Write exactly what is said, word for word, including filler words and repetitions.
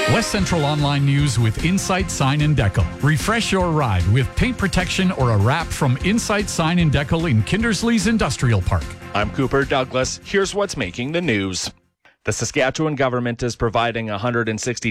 West Central Online News with Insight Sign and Decal. Refresh your ride with paint protection or a wrap from Insight Sign and Decal in Kindersley's Industrial Park. I'm Cooper Douglas. Here's what's making the news. The Saskatchewan government is providing one hundred sixty